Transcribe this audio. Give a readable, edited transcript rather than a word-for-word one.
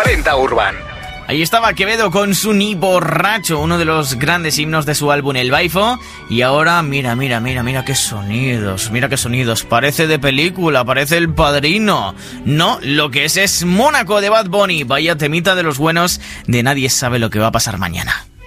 40 Urban. Ahí estaba Quevedo con su Ni Borracho, uno de los grandes himnos de su álbum El Baifo. Y ahora, mira qué sonidos. Parece de película, parece El Padrino. No, lo que es Mónaco de Bad Bunny. Vaya temita de los buenos de Nadie sabe lo que va a pasar mañana.